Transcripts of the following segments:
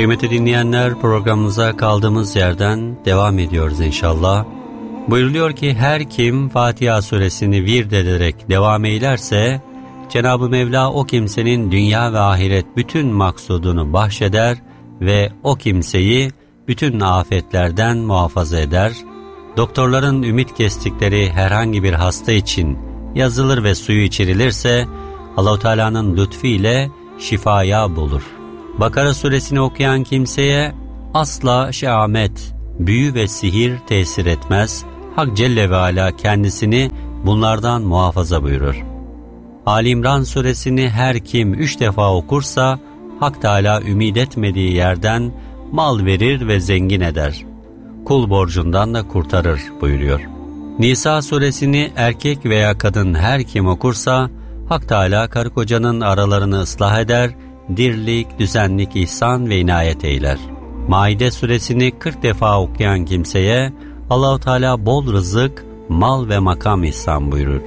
Kıymetli dinleyenler, programımıza kaldığımız yerden devam ediyoruz inşallah. Buyuruluyor ki her kim Fatiha suresini vird ederek devam eylerse Cenab-ı Mevla o kimsenin dünya ve ahiret bütün maksudunu bahşeder ve o kimseyi bütün afetlerden muhafaza eder. Doktorların ümit kestikleri herhangi bir hasta için yazılır ve suyu içirilirse Allah-u Teala'nın lütfu ile şifaya bulur. Bakara suresini okuyan kimseye asla şehamet, büyü ve sihir tesir etmez. Hak Celle ve Ala kendisini bunlardan muhafaza buyurur. Ali İmran suresini her kim 3 defa okursa Hak Teala ümit etmediği yerden mal verir ve zengin eder. Kul borcundan da kurtarır buyuruyor. Nisa suresini erkek veya kadın her kim okursa Hak Teala karı kocanın aralarını ıslah eder, dirlik, düzenlik, ihsan ve inayet eyler. Maide suresini 40 defa okuyan kimseye Allah-u Teala bol rızık, mal ve makam ihsan buyurur.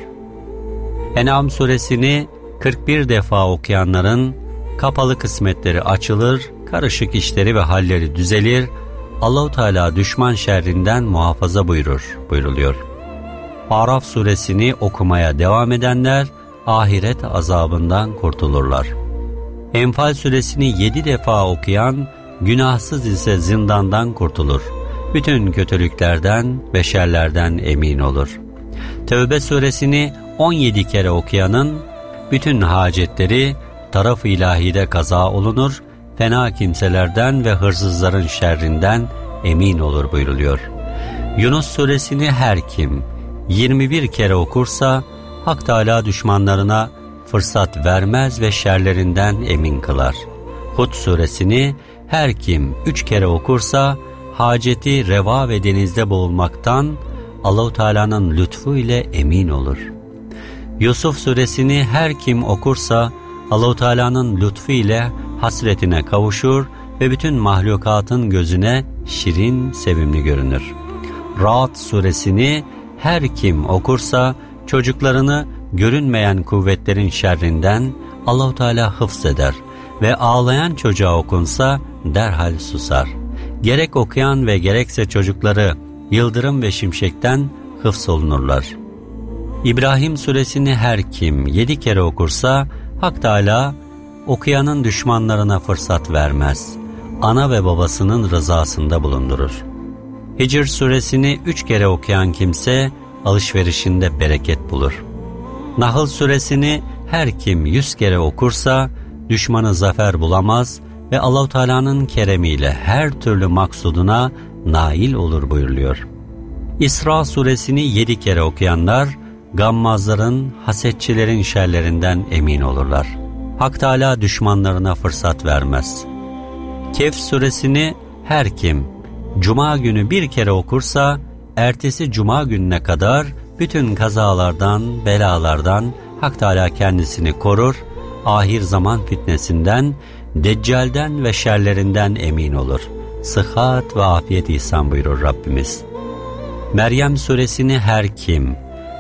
En'am suresini 41 defa okuyanların kapalı kısmetleri açılır, karışık işleri ve halleri düzelir, Allah-u Teala düşman şerrinden muhafaza buyuruluyor. Araf suresini okumaya devam edenler ahiret azabından kurtulurlar. Enfal suresini 7 defa okuyan günahsız ise zindandan kurtulur. Bütün kötülüklerden, beşerlerden emin olur. Tevbe suresini 17 kere okuyanın bütün hacetleri taraf-ı ilahide kaza olunur, fena kimselerden ve hırsızların şerrinden emin olur buyuruluyor. Yunus suresini her kim 21 kere okursa Hak Teala düşmanlarına fırsat vermez ve şerlerinden emin kılar. Hud suresini her kim 3 kere okursa haceti reva ve denizde boğulmaktan Allah-u Teala'nın lütfu ile emin olur. Yusuf suresini her kim okursa Allah-u Teala'nın lütfu ile hasretine kavuşur ve bütün mahlukatın gözüne şirin, sevimli görünür. Ra'd suresini her kim okursa çocuklarını görünmeyen kuvvetlerin şerrinden Allah-u Teala hıfzeder ve ağlayan çocuğa okunsa derhal susar. Gerek okuyan ve gerekse çocukları yıldırım ve şimşekten hıfzolunurlar. İbrahim suresini her kim 7 kere okursa Hak Teala okuyanın düşmanlarına fırsat vermez. Ana ve babasının rızasında bulundurur. Hicr suresini 3 kere okuyan kimse alışverişinde bereket bulur. Nahl suresini her kim 100 kere okursa düşmanı zafer bulamaz ve Allah-u Teala'nın keremiyle her türlü maksuduna nail olur buyuruluyor. İsra suresini 7 kere okuyanlar gammazların, hasetçilerin şerlerinden emin olurlar. Hak Teala düşmanlarına fırsat vermez. Kehf suresini her kim Cuma günü 1 kere okursa ertesi Cuma gününe kadar bütün kazalardan, belalardan Hak Teala kendisini korur, ahir zaman fitnesinden, Deccal'den ve şerlerinden emin olur. Sıhhat ve afiyet ihsan buyurur Rabbimiz. Meryem suresini her kim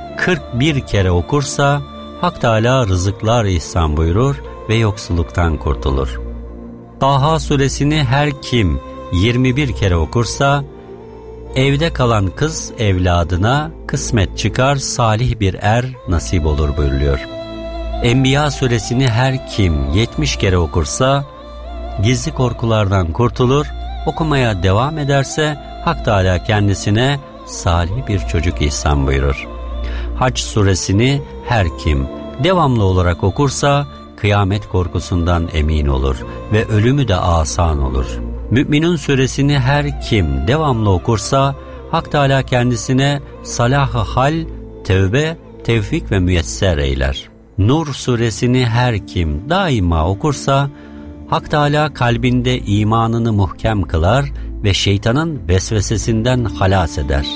41 kere okursa Hak Teala rızıklar ihsan buyurur ve yoksulluktan kurtulur. Taha suresini her kim 21 kere okursa evde kalan kız evladına kısmet çıkar, salih bir er nasip olur buyuruluyor. Enbiya suresini her kim 70 kere okursa gizli korkulardan kurtulur, okumaya devam ederse Hak Teala kendisine salih bir çocuk ihsan buyurur. Hac suresini her kim devamlı olarak okursa kıyamet korkusundan emin olur ve ölümü de asan olur. Mü'minun suresini her kim devamlı okursa Hak Teala kendisine salah-ı hal, tevbe, tevfik ve müyesser eyler. Nur suresini her kim daima okursa Hak Teala kalbinde imanını muhkem kılar ve şeytanın vesvesesinden halas eder.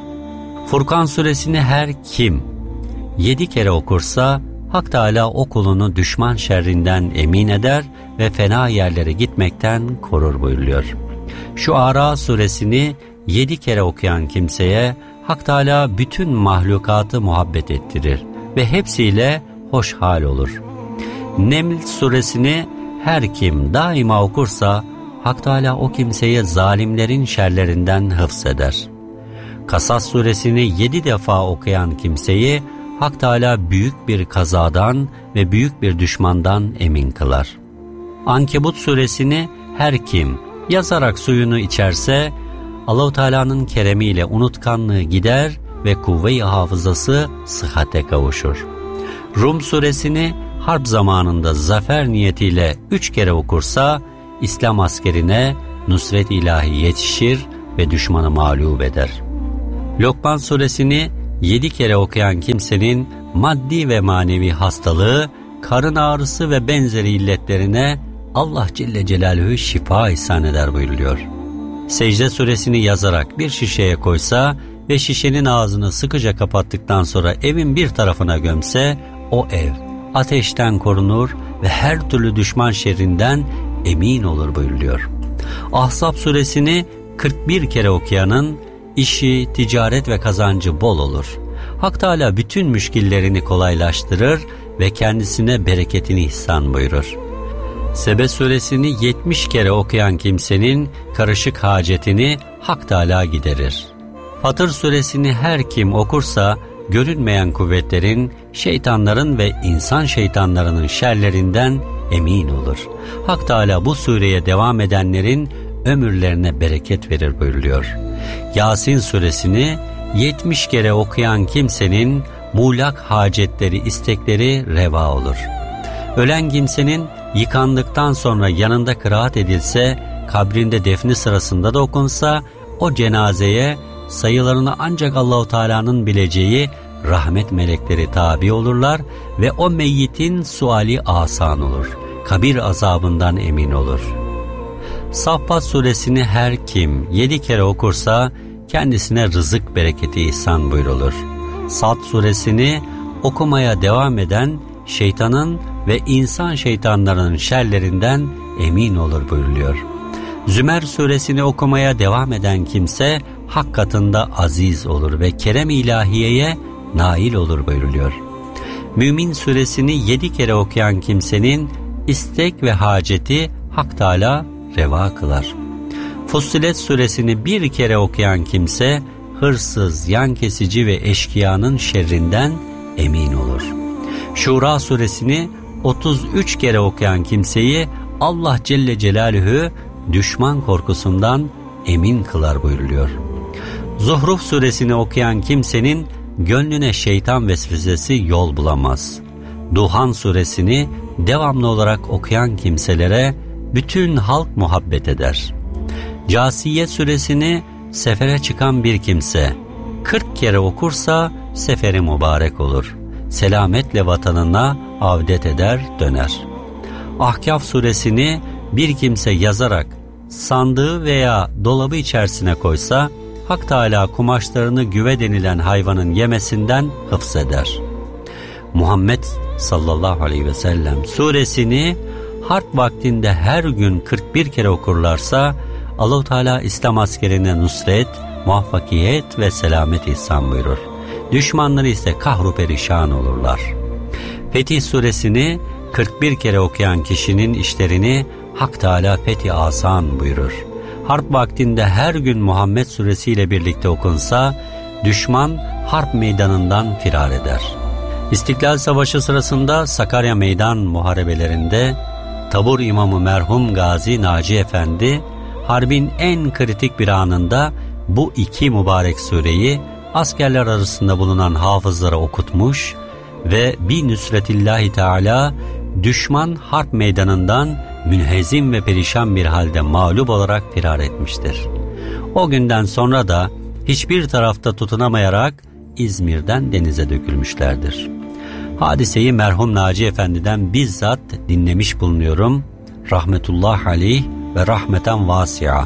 Furkan suresini her kim 7 kere okursa Hak Teala o kulunu düşman şerrinden emin eder ve fena yerlere gitmekten korur buyuruyor. Şuara suresini 7 kere okuyan kimseye Hak Teala bütün mahlukatı muhabbet ettirir ve hepsiyle hoş hal olur. Neml suresini her kim daima okursa Hak Teâlâ o kimseye zalimlerin şerlerinden hıfzeder. Kasas suresini 7 defa okuyan kimseyi Hak Teâlâ büyük bir kazadan ve büyük bir düşmandan emin kılar. Ankebut suresini her kim yazarak suyunu içerse Allah-u Teala'nın keremiyle unutkanlığı gider ve kuvve-i hafızası sıhhate kavuşur. Rum suresini harp zamanında zafer niyetiyle 3 kere okursa İslam askerine nusret ilahi yetişir ve düşmanı mağlup eder. Lokman suresini 7 kere okuyan kimsenin maddi ve manevi hastalığı, karın ağrısı ve benzeri illetlerine Allah Celle Celaluhu şifa ihsan eder buyuruluyor. Secde suresini yazarak bir şişeye koysa ve şişenin ağzını sıkıca kapattıktan sonra evin bir tarafına gömse, o ev ateşten korunur ve her türlü düşman şerrinden emin olur buyuruluyor. Ahzab suresini 41 kere okuyanın işi, ticaret ve kazancı bol olur. Hak Teâlâ bütün müşkillerini kolaylaştırır ve kendisine bereketini ihsan buyurur. Sebe suresini 70 kere okuyan kimsenin karışık hacetini Hak Teâlâ giderir. Fatır suresini her kim okursa görünmeyen kuvvetlerin, şeytanların ve insan şeytanlarının şerlerinden emin olur. Hak Teâlâ bu sureye devam edenlerin ömürlerine bereket verir buyuruluyor. Yasin suresini 70 kere okuyan kimsenin muğlak hacetleri, istekleri reva olur. Ölen kimsenin yıkandıktan sonra yanında kıraat edilse, kabrinde defni sırasında da okunsa, o cenazeye sayılarını ancak Allah-u Teala'nın bileceği rahmet melekleri tabi olurlar ve o meyyitin suali asan olur. Kabir azabından emin olur. Saffat suresini her kim 7 kere okursa kendisine rızık bereketi ihsan buyrulur. Sad suresini okumaya devam eden şeytanın ve insan şeytanlarının şerlerinden emin olur buyuruluyor. Zümer suresini okumaya devam eden kimse hak katında aziz olur ve kerem-i ilahiyeye nail olur buyuruluyor. Mümin suresini 7 kere okuyan kimsenin istek ve haceti Hak Teâlâ reva kılar. Fussilet suresini 1 kere okuyan kimse hırsız, yan kesici ve eşkıyanın şerrinden emin olur. Şura suresini 33 kere okuyan kimseyi Allah Celle Celaluhu düşman korkusundan emin kılar buyuruluyor. Zuhruf suresini okuyan kimsenin gönlüne şeytan vesvesesi yol bulamaz. Duhan suresini devamlı olarak okuyan kimselere bütün halk muhabbet eder. Câsiye suresini sefere çıkan bir kimse 40 kere okursa seferi mübarek olur. Selametle vatanına avdet eder döner. Ahkâf suresini bir kimse yazarak sandığı veya dolabı içerisine koysa Hak Teâlâ kumaşlarını güve denilen hayvanın yemesinden hıfzeder. Muhammed sallallahu aleyhi ve sellem suresini harp vaktinde her gün 41 kere okurlarsa Allah-u Teala İslam askerine nusret, muvaffakiyet ve selamet ihsan buyurur. Düşmanları ise kahru perişan olurlar. Fetih suresini 41 kere okuyan kişinin işlerini Hak Teala fethi asan buyurur. Harp vaktinde her gün Muhammed suresiyle birlikte okunsa düşman harp meydanından firar eder. İstiklal Savaşı sırasında Sakarya Meydan Muharebelerinde Tabur İmamı merhum Gazi Naci Efendi harbin en kritik bir anında bu 2 mübarek sureyi askerler arasında bulunan hafızlara okutmuş ve bi nüsretillahi teala düşman harp meydanından münhezim ve perişan bir halde mağlup olarak firar etmiştir. O günden sonra da hiçbir tarafta tutunamayarak İzmir'den denize dökülmüşlerdir. Hadiseyi merhum Naci Efendi'den bizzat dinlemiş bulunuyorum. Rahmetullah aleyh ve rahmeten vasi'a.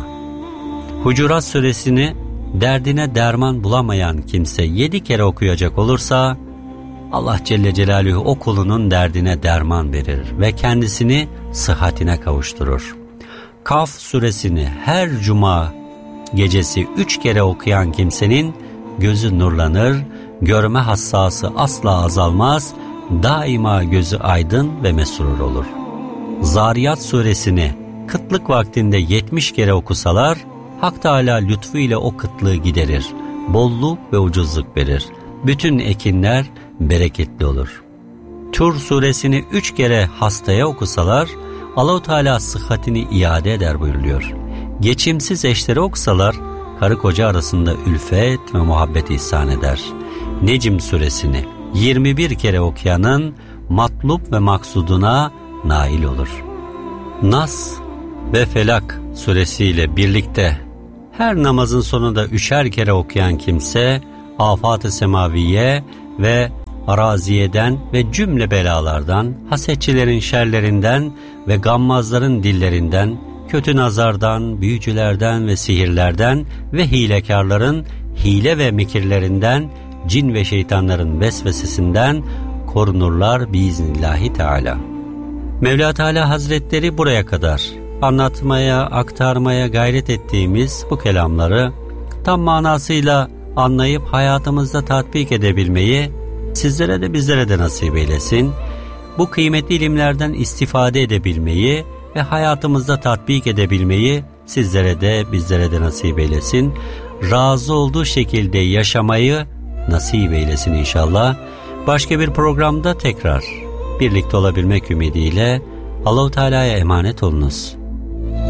Hucurat suresini derdine derman bulamayan kimse 7 kere okuyacak olursa Allah Celle Celaluhu o kulunun derdine derman verir ve kendisini sıhhatine kavuşturur. Kaf suresini her cuma gecesi 3 kere okuyan kimsenin gözü nurlanır, görme hassası asla azalmaz, daima gözü aydın ve mesrur olur. Zariyat suresini kıtlık vaktinde 70 kere okusalar, Hak Teâlâ lütfu ile o kıtlığı giderir, bolluk ve ucuzluk verir. Bütün ekinler bereketli olur. Tur suresini 3 kere hastaya okusalar, Allah-u Teala sıhhatini iade eder buyuruluyor. Geçimsiz eşleri okusalar, karı koca arasında ülfet ve muhabbet ihsan eder. Necm suresini 21 kere okuyanın matlub ve maksuduna nail olur. Nas ve Felak suresiyle birlikte her namazın sonunda 3'er kere okuyan kimse, afat-ı semaviye ve araziyeden ve cümle belalardan, hasetçilerin şerlerinden ve gammazların dillerinden, kötü nazardan, büyücülerden ve sihirlerden ve hilekarların hile ve mikirlerinden, cin ve şeytanların vesvesesinden korunurlar biiznillahü teala. Mevla Teala Hazretleri buraya kadar anlatmaya, aktarmaya gayret ettiğimiz bu kelamları tam manasıyla anlayıp hayatımızda tatbik edebilmeyi sizlere de bizlere de nasip eylesin. Bu kıymetli ilimlerden istifade edebilmeyi ve hayatımızda tatbik edebilmeyi sizlere de bizlere de nasip eylesin. Razı olduğu şekilde yaşamayı nasip eylesin inşallah. Başka bir programda tekrar birlikte olabilmek ümidiyle Allah-u Teala'ya emanet olunuz.